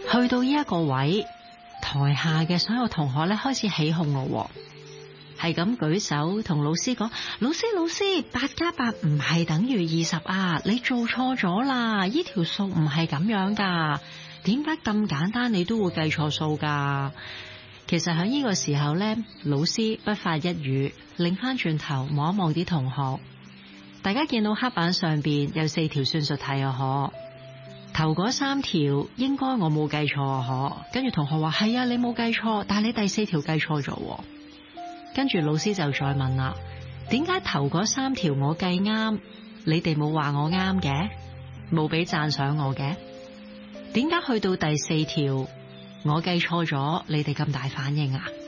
去到呢一個位，台下嘅所有同學咧開始起哄咯，係咁舉手同老師講：老師，8+8唔係等於20啊！你做錯咗啦，呢條數唔係咁樣噶，點解咁簡單你都會計錯數噶？其實喺呢個時候咧，老師不發一語，擰翻轉頭望一望啲同學，大家見到黑板上邊有4條算術題啊，可頭嗰3條應該我冇計錯啊，可跟住同學話係啊，你冇計錯，但係你第4條計錯咗。跟住老師就再問啦，點解頭嗰3條我計啱，你哋冇話我啱嘅，冇俾讚賞我嘅？點解去到第4條我計錯咗，你哋咁大反應啊？